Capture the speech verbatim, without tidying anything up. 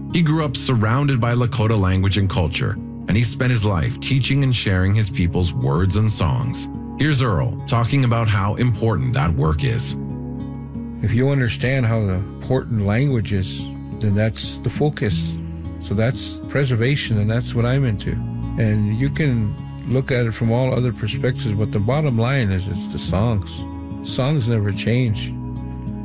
He grew up surrounded by Lakota language and culture, and he spent his life teaching and sharing his people's words and songs. Here's Earl talking about how important that work is. If you understand how important language is, then that's the focus. So that's preservation, and that's what I'm into. And you can look at it from all other perspectives, but the bottom line is it's the songs. Songs never change.